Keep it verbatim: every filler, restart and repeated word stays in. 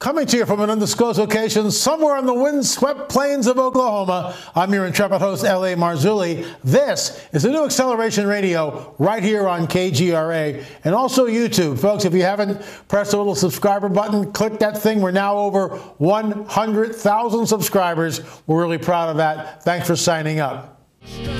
Coming to you from an undisclosed location somewhere on the windswept plains of Oklahoma, I'm your intrepid host, L A. Marzulli. This is the new Acceleration Radio right here on K G R A and also YouTube. Folks, if you haven't pressed the little subscriber button, click that thing. We're now over one hundred thousand subscribers. We're really proud of that. Thanks for signing up.